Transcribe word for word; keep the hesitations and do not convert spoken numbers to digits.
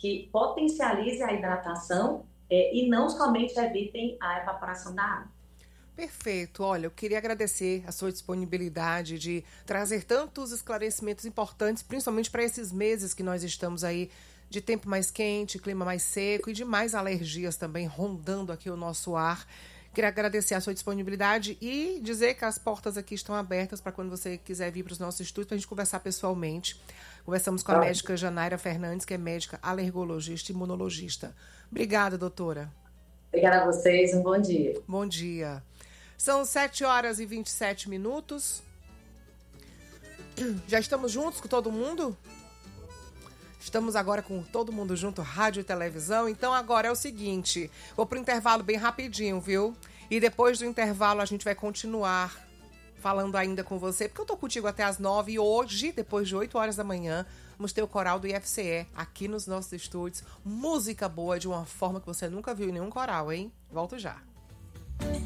que potencialize a hidratação é, e não somente evitem a evaporação da água. Perfeito. Olha, eu queria agradecer a sua disponibilidade de trazer tantos esclarecimentos importantes, principalmente para esses meses que nós estamos aí de tempo mais quente, clima mais seco e de mais alergias também rondando aqui o nosso ar. Queria agradecer a sua disponibilidade e dizer que as portas aqui estão abertas para quando você quiser vir para os nossos estúdios para a gente conversar pessoalmente. Conversamos com a médica Janaira Fernandes, que é médica alergologista e imunologista. Obrigada, doutora. Obrigada a vocês, um bom dia. Bom dia. São sete horas e vinte e sete minutos. Já estamos juntos com todo mundo? Estamos agora com todo mundo junto, rádio e televisão. Então agora é o seguinte, vou pro intervalo bem rapidinho, viu? E depois do intervalo a gente vai continuar falando ainda com você, porque eu tô contigo até as nove e hoje, depois de oito horas da manhã, vamos ter o coral do I F C E aqui nos nossos estúdios. Música boa de uma forma que você nunca viu em nenhum coral, hein? Volto já.